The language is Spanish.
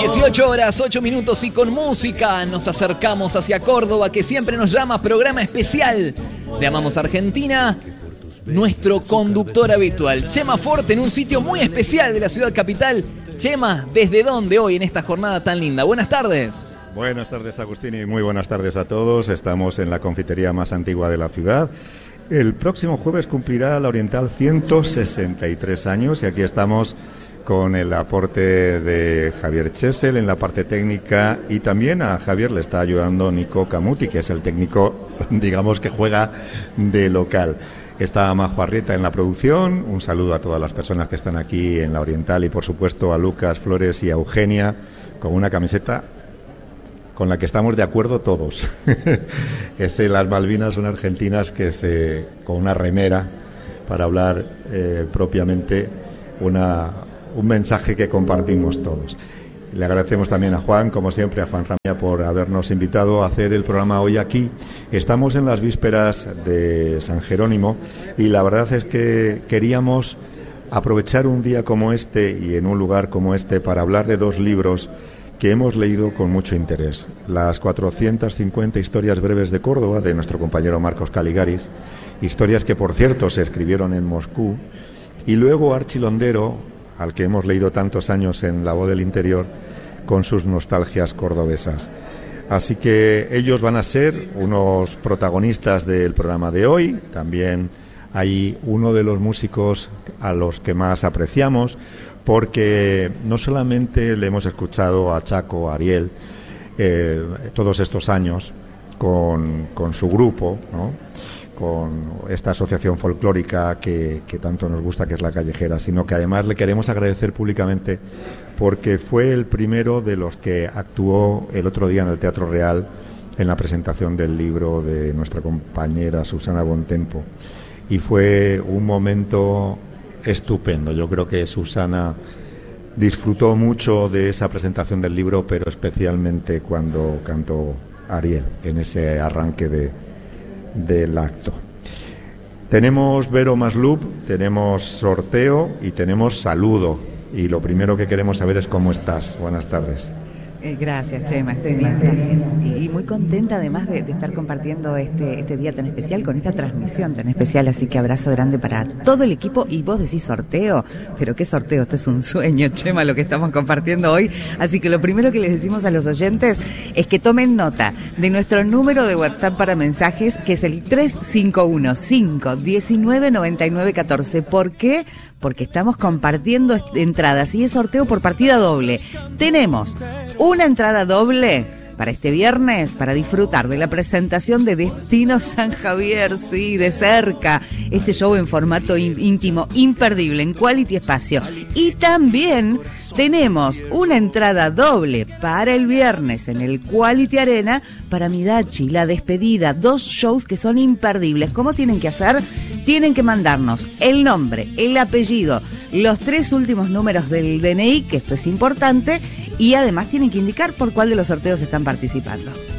18 horas, 8 minutos y con música nos acercamos hacia Córdoba, que siempre nos llama programa especial de Amamos Argentina. Nuestro conductor habitual, Chema Forte, en un sitio muy especial de la ciudad capital. Chema, ¿desde dónde hoy en esta jornada tan linda? Buenas tardes. Buenas tardes, Agustín, y muy buenas tardes a todos. Estamos en la confitería más antigua de la ciudad. El próximo jueves cumplirá la Oriental 163 años y aquí estamos con el aporte de Javier Chesel en la parte técnica, y también a Javier le está ayudando Nico Camuti, que es el técnico, digamos, que juega de local. Está Majo Arrieta en la producción. Un saludo a todas las personas que están aquí en la Oriental y, por supuesto, a Lucas Flores y a Eugenia con una camiseta con la que estamos de acuerdo todos. Las Malvinas son argentinas, con una remera para hablar propiamente un mensaje que compartimos todos. Le agradecemos también a Juan, como siempre, a Juan Ramía, por habernos invitado a hacer el programa hoy aquí. Estamos en las vísperas de San Jerónimo y la verdad es que queríamos aprovechar un día como este y en un lugar como este para hablar de dos libros que hemos leído con mucho interés. Las 450 historias breves de Córdoba, de nuestro compañero Marcos Caligaris, historias que, por cierto, se escribieron en Moscú, y luego Archi Londero, al que hemos leído tantos años en La Voz del Interior, con sus nostalgias cordobesas. Así que ellos van a ser unos protagonistas del programa de hoy. También hay uno de los músicos a los que más apreciamos, porque no solamente le hemos escuchado a Chaco, a Ariel, todos estos años con su grupo, ¿no?, con esta asociación folclórica que tanto nos gusta, que es La Callejera, sino que además le queremos agradecer públicamente porque fue el primero de los que actuó el otro día en el Teatro Real en la presentación del libro de nuestra compañera Susana Bontempo, y fue un momento estupendo. Yo creo que Susana disfrutó mucho de esa presentación del libro, pero especialmente cuando cantó Ariel en ese arranque del acto. Tenemos Vero Maslub, tenemos sorteo y tenemos saludo, y lo primero que queremos saber es cómo estás. Buenas tardes. Gracias, Chema, estoy bien, gracias. Y muy contenta además de estar compartiendo este día tan especial con esta transmisión tan especial, así que abrazo grande para todo el equipo. Y vos decís sorteo, pero ¿qué sorteo? Esto es un sueño, Chema, lo que estamos compartiendo hoy. Así que lo primero que les decimos a los oyentes es que tomen nota de nuestro número de WhatsApp para mensajes, que es el 351-519-9914. ¿Por qué? Porque estamos compartiendo entradas y es sorteo por partida doble. Tenemos una entrada doble para este viernes para disfrutar de la presentación de Destino San Javier, sí, de cerca. Este show en formato íntimo, imperdible, en Quality Espacio. Y también tenemos una entrada doble para el viernes en el Quality Arena para Midachi, la despedida. 2 shows que son imperdibles. ¿Cómo tienen que hacer? Tienen que mandarnos el nombre, el apellido, los 3 últimos números del DNI, que esto es importante, y además tienen que indicar por cuál de los sorteos están participando.